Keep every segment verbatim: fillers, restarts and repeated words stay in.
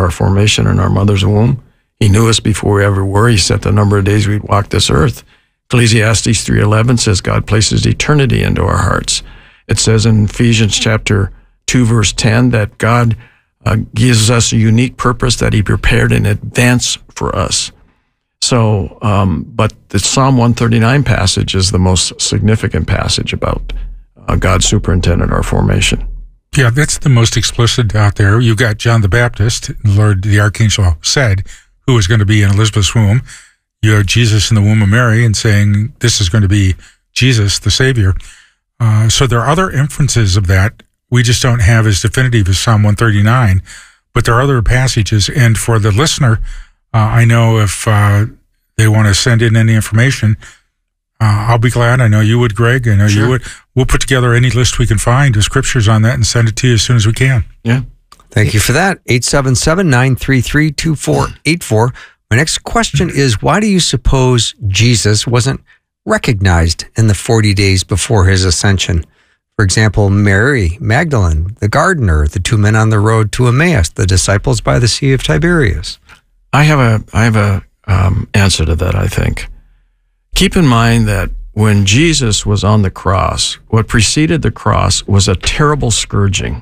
our formation in our mother's womb. He knew us before we ever were. He set the number of days we'd walk this earth. Ecclesiastes three eleven says God places eternity into our hearts. It says in Ephesians chapter two, verse ten, that God uh, gives us a unique purpose that he prepared in advance for us. So, um, but the Psalm one thirty-nine passage is the most significant passage about uh, God superintended our formation. Yeah, that's the most explicit out there. You got John the Baptist, Lord, the archangel said, who was going to be in Elizabeth's womb. You have Jesus in the womb of Mary and saying, this is going to be Jesus, the Savior. Uh, so there are other inferences of that. We just don't have as definitive as Psalm one thirty-nine, but there are other passages. And for the listener, uh, I know if uh, they want to send in any information, uh, I'll be glad. I know you would, Greg. I know Sure. you would. We'll put together any list we can find of scriptures on that and send it to you as soon as we can. Yeah. Thank you for that. eight seven seven, nine three three, two four eight four. My next question is, why do you suppose Jesus wasn't recognized in the forty days before his ascension? For example, Mary Magdalene, the gardener, the two men on the road to Emmaus, the disciples by the Sea of Tiberias. I have a I have a um, answer to that, I think. Keep in mind that when Jesus was on the cross, what preceded the cross was a terrible scourging.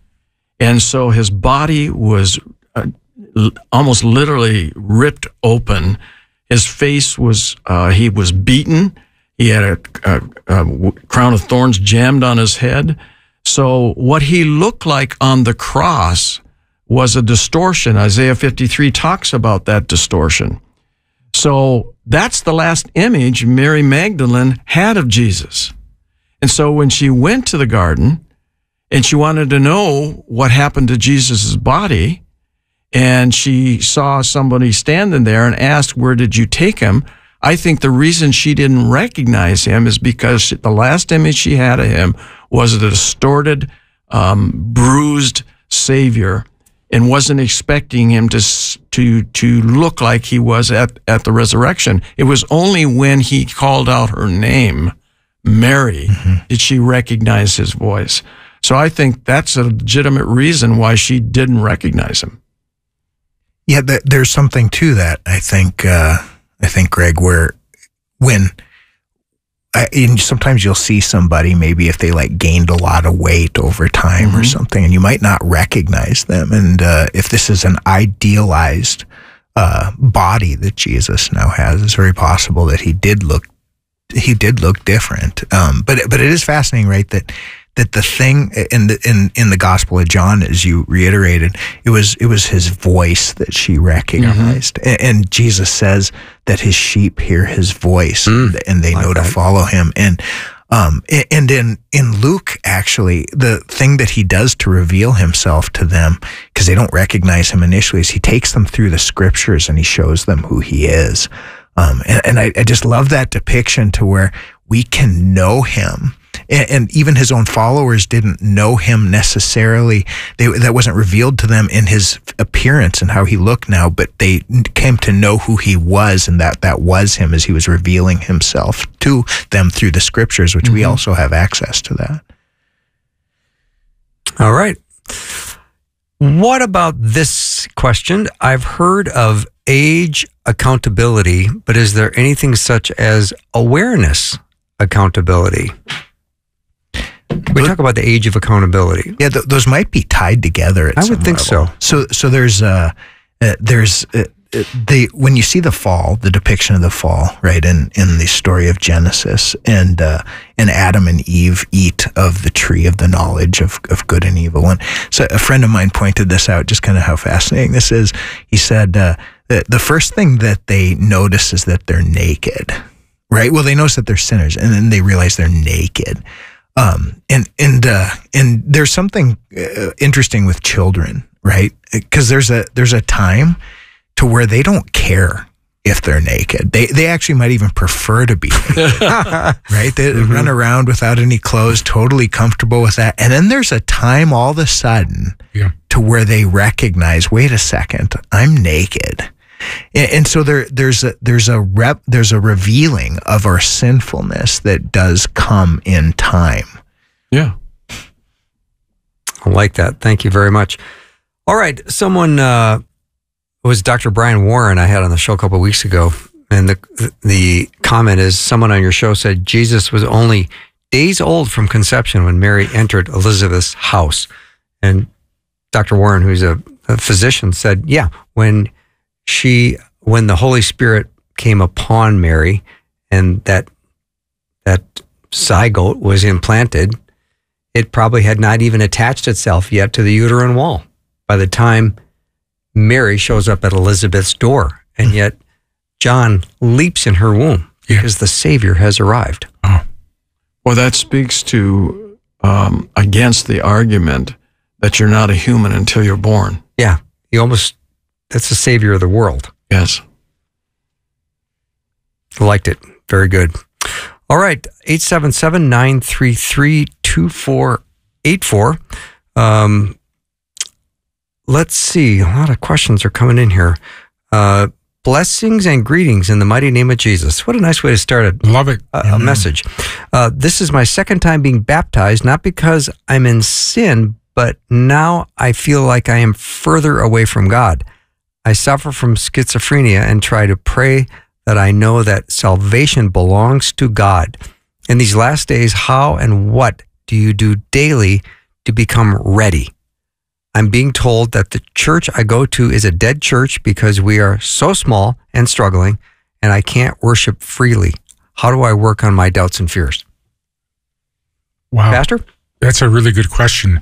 And so his body was uh, l- almost literally ripped open. His face was, uh, he was beaten. He had a, a, a crown of thorns jammed on his head. So what he looked like on the cross was a distortion. Isaiah fifty-three talks about that distortion. So that's the last image Mary Magdalene had of Jesus. And so when she went to the garden and she wanted to know what happened to Jesus' body, and she saw somebody standing there and asked, where did you take him? I think the reason she didn't recognize him is because she, the last image she had of him was a distorted, um, bruised Savior, and wasn't expecting him to to to look like he was at, at the resurrection. It was only when he called out her name, Mary, mm-hmm. did she recognize his voice. So I think that's a legitimate reason why she didn't recognize him. Yeah, th- there's something to that, I think, uh, I think, Greg, where when I, and sometimes you'll see somebody, maybe if they like gained a lot of weight over time mm-hmm. or something, and you might not recognize them. And uh, if this is an idealized uh, body that Jesus now has, it's very possible that he did look he did look different. Um, but but it is fascinating, right? That that the thing in the in, in the Gospel of John, as you reiterated, it was it was his voice that she recognized, mm-hmm. and, and Jesus says that his sheep hear his voice mm, and they know like to follow him. And um and in in Luke, actually, the thing that he does to reveal himself to them, because they don't recognize him initially, is he takes them through the scriptures and he shows them who he is. Um, and, and I, I just love that depiction to where we can know him. And, and even his own followers didn't know him necessarily. They, that wasn't revealed to them in his appearance and how he looked now, but they came to know who he was, and that that was him as he was revealing himself to them through the scriptures, which mm-hmm. we also have access to that. All right. What about this question? I've heard of age accountability, but is there anything such as awareness accountability? We talk about the age of accountability. Yeah, th- those might be tied together. At I some would think level. so. So, so there's uh, uh there's uh, the when you see the fall, the depiction of the fall, right, in in the story of Genesis, and uh, and Adam and Eve eat of the tree of the knowledge of of good and evil. And so, a friend of mine pointed this out, just kind of how fascinating this is. He said uh, the the first thing that they notice is that they're naked, right? Well, they notice that they're sinners, and then they realize they're naked. Um, and, and, uh, and there's something uh, interesting with children, right? Because there's a, there's a time to where they don't care if they're naked. They, they actually might even prefer to be naked, right? They mm-hmm. run around without any clothes, totally comfortable with that. And then there's a time all of a sudden yeah. to where they recognize, wait a second, I'm naked. And, and so there, there's a there's a rep, there's a revealing of our sinfulness that does come in time. Yeah, I like that. Thank you very much. All right, someone uh, was Doctor Brian Warren I had on the show a couple of weeks ago. And the the comment is, someone on your show said Jesus was only days old from conception when Mary entered Elizabeth's house. And Doctor Warren, who's a, a physician, said, yeah, when she, when the Holy Spirit came upon Mary and that that zygote was implanted, it probably had not even attached itself yet to the uterine wall by the time Mary shows up at Elizabeth's door. And yet John leaps in her womb because yeah. the Savior has arrived. Oh. Well, that speaks to um, against the argument that you're not a human until you're born. Yeah, you almost, that's the Savior of the world. Yes. Liked it. Very good. All right, eight seven seven, nine three three, two four eight four. Um, let's see, a lot of questions are coming in here. Uh, blessings and greetings in the mighty name of Jesus. What a nice way to start a, Love it. a, a message. Uh, this is my second time being baptized, not because I'm in sin, but now I feel like I am further away from God. I suffer from schizophrenia and try to pray that I know that salvation belongs to God. In these last days, how and what do you do daily to become ready? I'm being told that the church I go to is a dead church because we are so small and struggling, and I can't worship freely. How do I work on my doubts and fears? Wow. Pastor? That's a really good question.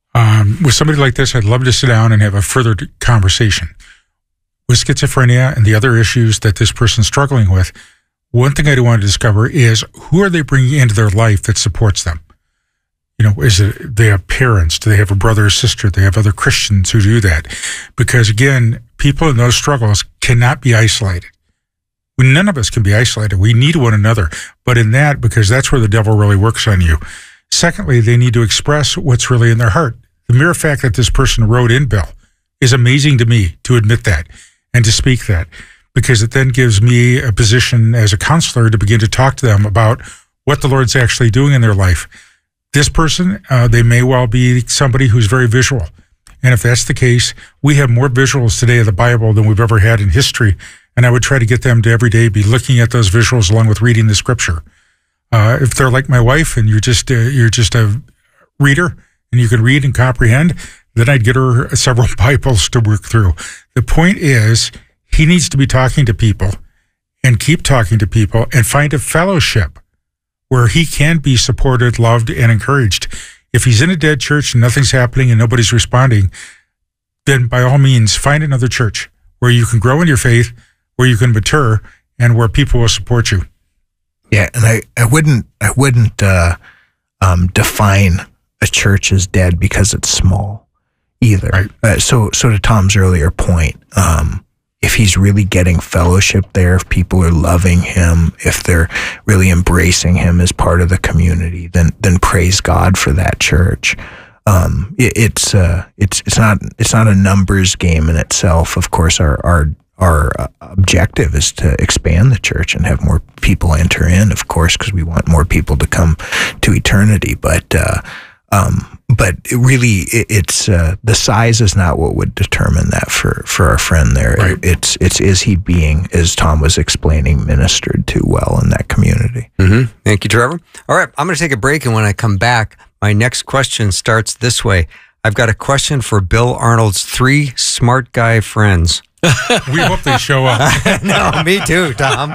Um, with somebody like this, I'd love to sit down and have a further conversation. With schizophrenia and the other issues that this person's struggling with, one thing I do want to discover is, who are they bringing into their life that supports them? You know, is it, they have parents? Do they have a brother or sister? Do they have other Christians who do that? Because again, people in those struggles cannot be isolated. None of us can be isolated. We need one another. But in that, because that's where the devil really works on you. Secondly, they need to express what's really in their heart. The mere fact that this person wrote in, Bill, is amazing to me to admit that and to speak that, because it then gives me a position as a counselor to begin to talk to them about what the Lord's actually doing in their life. This person, uh, they may well be somebody who's very visual. And if that's the case, we have more visuals today of the Bible than we've ever had in history. And I would try to get them to every day be looking at those visuals along with reading the scripture. Uh, if they're like my wife and you're just, uh, you're just a reader and you can read and comprehend, then I'd get her several Bibles to work through. The point is, he needs to be talking to people and keep talking to people and find a fellowship where he can be supported, loved, and encouraged. If he's in a dead church and nothing's happening and nobody's responding, then by all means, find another church where you can grow in your faith, where you can mature, and where people will support you. Yeah, and I, I wouldn't I wouldn't uh, um, define a church as dead because it's small either. Right. Uh, so so to Tom's earlier point, um, if he's really getting fellowship there, if people are loving him, if they're really embracing him as part of the community, then then praise God for that church. Um, it, it's uh, it's it's not it's not a numbers game in itself. Of course, our our our uh, objective is to expand the church and have more people enter in. Of course, because we want more people to come to eternity. But uh, um, but it really, it, it's uh, the size is not what would determine that for, for our friend there. Right. It, it's it's is he being, as Tom was explaining, ministered to well in that community. Mm-hmm. Thank you, Trevor. All right, I'm going to take a break, and when I come back, my next question starts this way. I've got a question for Bill Arnold's three smart guy friends. We hope they show up. No, me too, Tom.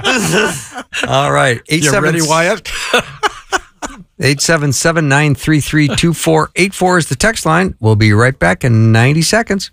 All right. Eight You seven, ready, Wyatt? eight seven seven, nine three three, two four eight four is the text line. We'll be right back in ninety seconds.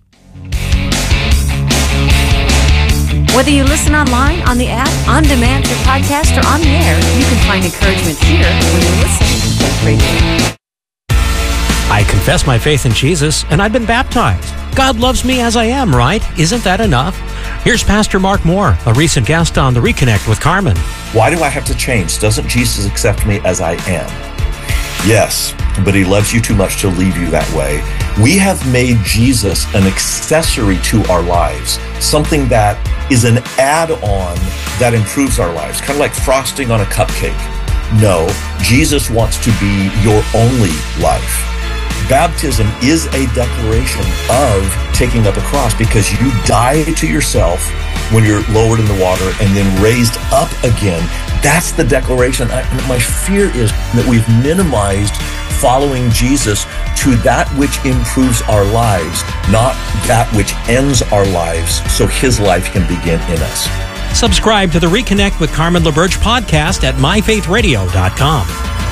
Whether you listen online, on the app, on demand through podcast, or on the air, you can find encouragement here when you listen to Faith Radio. I confess my faith in Jesus, and I've been baptized. God loves me as I am, right? Isn't that enough? Here's Pastor Mark Moore, a recent guest on The Reconnect with Carmen. Why do I have to change? Doesn't Jesus accept me as I am? Yes, but he loves you too much to leave you that way. We have made Jesus an accessory to our lives, something that is an add-on that improves our lives, kind of like frosting on a cupcake. No, Jesus wants to be your only life. baptism is a declaration of taking up a cross, because you die to yourself when you're lowered in the water and then raised up again. That's the declaration. I, my fear is that we've minimized following Jesus to that which improves our lives, not that which ends our lives, so his life can begin in us. Subscribe to the Reconnect with Carmen LaBerge podcast at my faith radio dot com.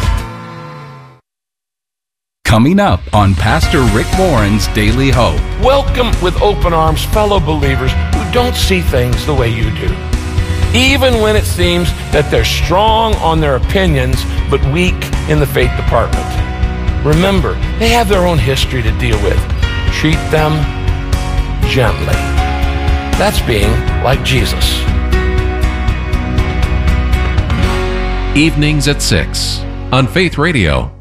Coming up on Pastor Rick Warren's Daily Hope. Welcome with open arms fellow believers who don't see things the way you do. Even when it seems that they're strong on their opinions but weak in the faith department. Remember, they have their own history to deal with. Treat them gently. That's being like Jesus. Evenings at six on Faith Radio.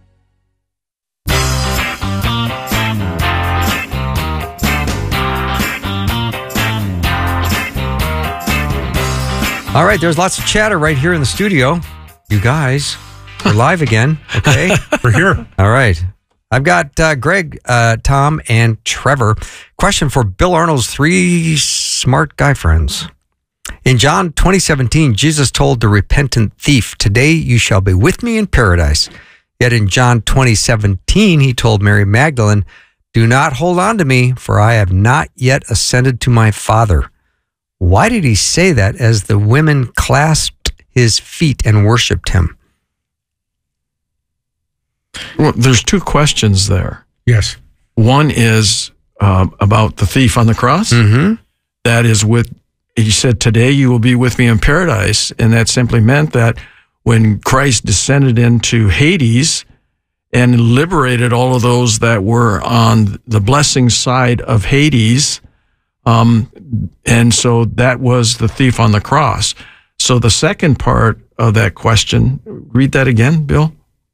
All right, there's lots of chatter right here in the studio. You guys, we're live again, okay? We're here. All right. I've got uh, Greg, uh, Tom, and Trevor. Question for Bill Arnold's three smart guy friends. In John twenty seventeen, Jesus told the repentant thief, "Today you shall be with me in paradise." Yet in John twenty seventeen, he told Mary Magdalene, "Do not hold on to me, for I have not yet ascended to my Father." Why did he say that as the women clasped his feet and worshiped him? Well, there's two questions there. Yes. One is uh, about the thief on the cross. Mm-hmm. That is with, he said, "Today you will be with me in paradise." And that simply meant that when Christ descended into Hades and liberated all of those that were on the blessing side of Hades, Um, and so that was the thief on the cross. So the second part of that question, read that again, Bill.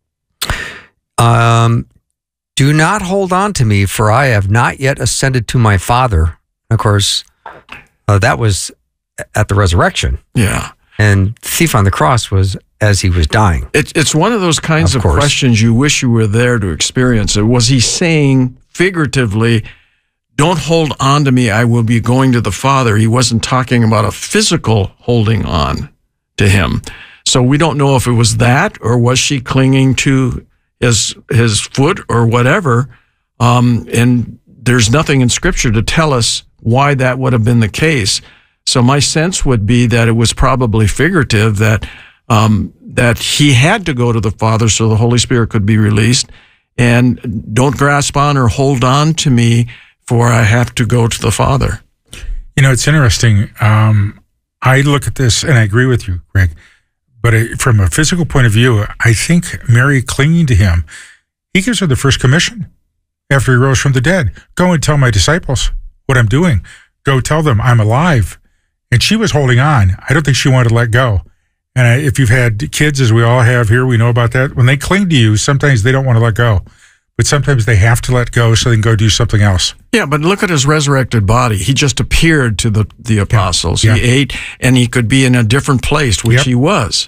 Um, do not hold on to me, for I have not yet ascended to my Father. Of course, uh, that was at the resurrection. Yeah. And thief on the cross was as he was dying. It, it's one of those kinds of, Of course. questions you wish you were there to experience it. Was he saying figuratively, "Don't hold on to me, I will be going to the Father"? He wasn't talking about a physical holding on to him. So we don't know if it was that, or was she clinging to his his foot or whatever. Um, and there's nothing in Scripture to tell us why that would have been the case. So my sense would be that it was probably figurative, that um, that he had to go to the Father so the Holy Spirit could be released. And don't grasp on or hold on to me, for I have to go to the Father. You know, it's interesting. Um, I look at this, and I agree with you, Greg, but it, from a physical point of view, I think Mary clinging to him, he gives her the first commission after he rose from the dead. Go and tell my disciples what I'm doing. Go tell them I'm alive. And she was holding on. I don't think she wanted to let go. And I, if you've had kids, as we all have here, we know about that. When they cling to you, sometimes they don't want to let go. But sometimes they have to let go so they can go do something else. Yeah, but look at his resurrected body. He just appeared to the, the apostles. Yeah. He ate, and he could be in a different place, which Yep. he was.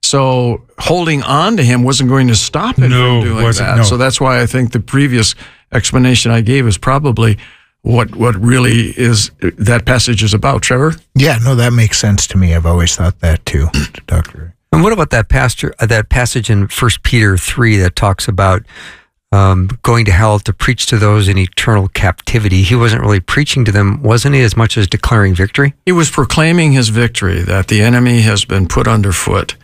So holding on to him wasn't going to stop him No, from doing wasn't, that. no. So that's why I think the previous explanation I gave is probably what what really is that passage is about. Trevor? Yeah, no, that makes sense to me. I've always thought that too, Doctor. And what about that pastor, uh, that passage in First Peter three that talks about um, going to hell to preach to those in eternal captivity? He wasn't really preaching to them, wasn't he, as much as declaring victory? He was proclaiming his victory, that the enemy has been put underfoot.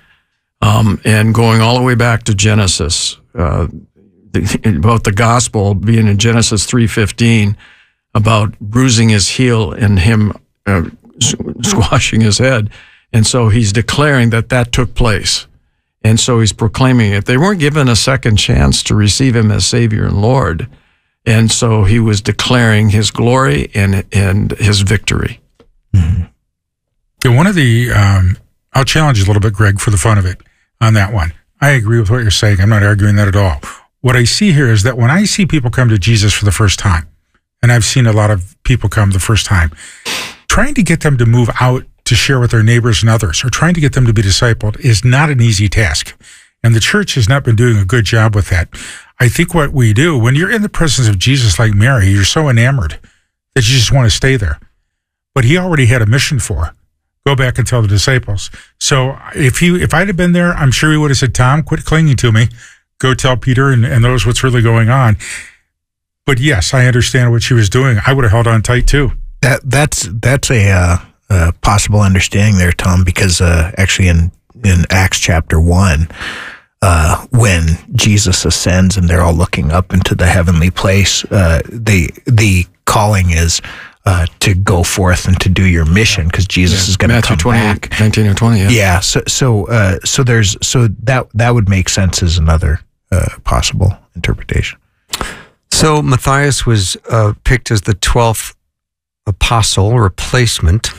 Um, and going all the way back to Genesis, uh, the, about the gospel being in Genesis three fifteen, about bruising his heel and him uh, squashing his head. And so he's declaring that that took place. And so he's proclaiming it. They weren't given a second chance to receive him as Savior and Lord. And so he was declaring his glory and, and his victory. Mm-hmm. Yeah, one of the, um, I'll challenge you a little bit, Greg, for the fun of it on that one. I agree with what you're saying. I'm not arguing that at all. What I see here is that when I see people come to Jesus for the first time, and I've seen a lot of people come the first time, trying to get them to move out to share with their neighbors and others, or trying to get them to be discipled, is not an easy task. And the church has not been doing a good job with that. I think what we do when you're in the presence of Jesus, like Mary, you're so enamored that you just want to stay there. But he already had a mission for her. Go back and tell the disciples. So if he, if I'd have been there, I'm sure he would have said, Tom, quit clinging to me. Go tell Peter and, and those what's really going on. But yes, I understand what she was doing. I would have held on tight too. That that's that's a, uh, a possible understanding there, Tom, because uh, actually in in Acts chapter one, uh, when Jesus ascends and they're all looking up into the heavenly place, uh, the the calling is uh, to go forth and to do your mission, because Jesus Yeah. is going to come twenty, back. nineteen or twenty. Yeah. Yeah. So so uh, so there's so that that would make sense as another uh, possible interpretation. So Matthias was uh, picked as the twelfth apostle replacement.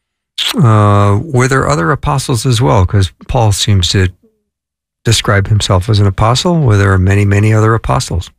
Uh, were there other apostles as well? Because Paul seems to describe himself as an apostle. Were there many, many other apostles?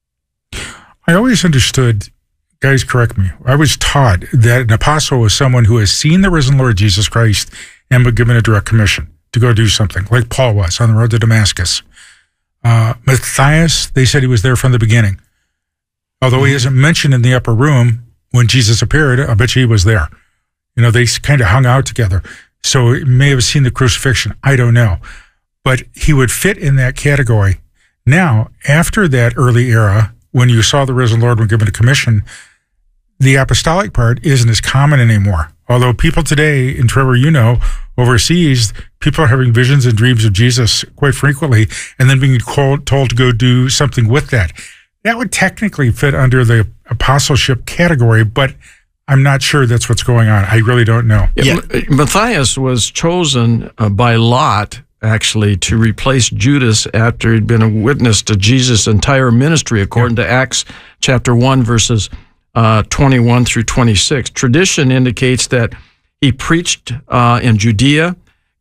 I always understood, guys, correct me, I was taught that an apostle was someone who has seen the risen Lord Jesus Christ and been given a direct commission to go do something, like Paul was on the road to Damascus. Uh, Matthias, they said he was there from the beginning. Although he isn't mentioned in the upper room when Jesus appeared, I bet you he was there. You know, they kind of hung out together. So he may have seen the crucifixion. I don't know. But he would fit in that category. Now, after that early era, when you saw the risen Lord when given a commission, the apostolic part isn't as common anymore. Although people today, and Trevor, you know, overseas, people are having visions and dreams of Jesus quite frequently, and then being called, told to go do something with that. That would technically fit under the apostleship category, but I'm not sure that's what's going on. I really don't know. Yeah. Matthias was chosen uh, by Lot, actually, to replace Judas after he'd been a witness to Jesus' entire ministry, according yeah. to Acts chapter one, verses uh, twenty-one through twenty-six. Tradition indicates that he preached uh, in Judea,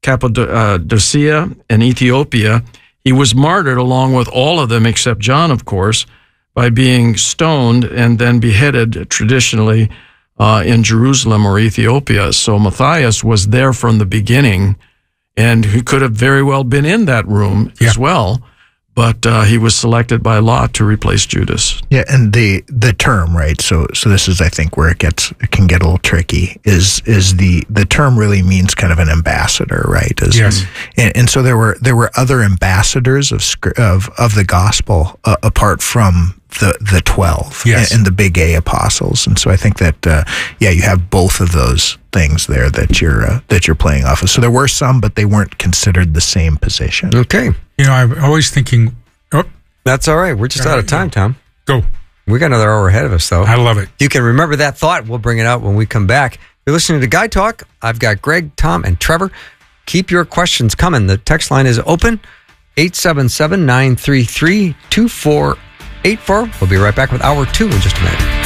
Cappadocia, and Ethiopia. He was martyred along with all of them except John, of course, by being stoned and then beheaded traditionally uh, in Jerusalem or Ethiopia. So Matthias was there from the beginning, and he could have very well been in that room yeah. as well, but uh, he was selected by Lot to replace Judas. Yeah, and the the term, right? So so this is, I think, where it gets it can get a little tricky. Is is the the term really means kind of an ambassador, right? As, yes. And, and so there were there were other ambassadors of of of the gospel uh, apart from the the twelve yes. and, and the big A apostles. And so I think that uh, yeah, you have both of those things there that you're uh, that you're playing off of. So there were some, but they weren't considered the same position. Okay. You know, I'm always thinking, oh, that's all right. We're just out of time, Tom. Go. We got another hour ahead of us, though. I love it. You can remember that thought. We'll bring it out when we come back. You're listening to Guy Talk. I've got Greg, Tom, and Trevor. Keep your questions coming. The text line is open, eight seven seven, nine three three, two four eight four. We'll be right back with hour two in just a minute.